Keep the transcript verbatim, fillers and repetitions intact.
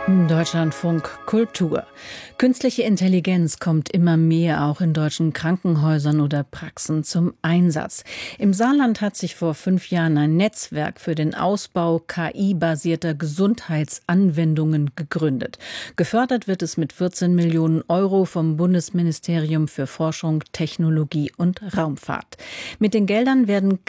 Deutschlandfunk Kultur. Künstliche Intelligenz kommt immer mehr auch in deutschen Krankenhäusern oder Praxen zum Einsatz. Im Saarland hat sich vor fünf Jahren ein Netzwerk für den Ausbau K I-basierter Gesundheitsanwendungen gegründet. Gefördert wird es mit vierzehn Millionen Euro vom Bundesministerium für Forschung, Technologie und Raumfahrt. Mit den Geldern werden